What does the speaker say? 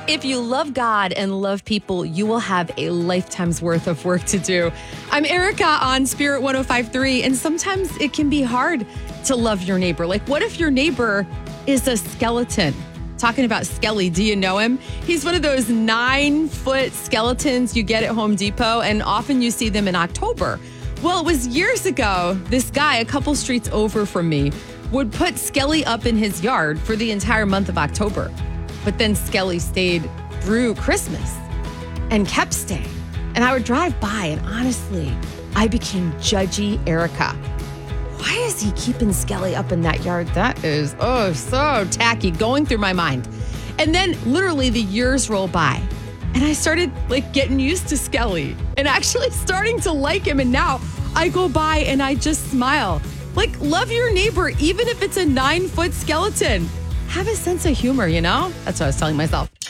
If you love God and love people, you will have a lifetime's worth of work to do. I'm Erica on Spirit 105.3, and sometimes it can be hard to love your neighbor. Like, what if your neighbor is a skeleton? Talking about Skelly, do you know him? He's one of those 9-foot skeletons you get at Home Depot, and often you see them in October. Well, it was years ago, this guy, a couple streets over from me, would put Skelly up in his yard for the entire month of October. But then Skelly stayed through Christmas and kept staying. And I would drive by, and honestly, I became judgy Erica. Why is he keeping Skelly up in that yard? That is, so tacky, going through my mind. And then literally the years roll by, and I started getting used to Skelly and actually starting to like him. And now I go by and I just smile. Love your neighbor, even if it's a 9-foot skeleton. Have a sense of humor, you know? That's what I was telling myself.